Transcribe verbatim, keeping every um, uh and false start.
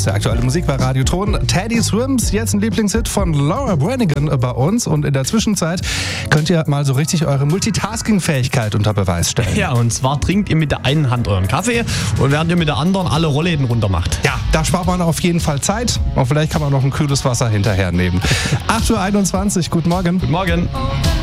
ist der aktuelle Musik bei Radio Ton. Teddy Swims, jetzt ein Lieblingshit von Laura Branigan bei uns. Und in der Zwischenzeit könnt ihr mal so richtig eure Multitasking-Fähigkeit unter Beweis stellen. Ja, und zwar trinkt ihr mit der einen Hand euren Kaffee und während ihr mit der anderen alle Rollläden runter macht. Ja, da spart man auf jeden Fall Zeit. Und vielleicht kann man noch ein kühles Wasser hinterher nehmen. acht Uhr einundzwanzig, guten Morgen. Guten Morgen.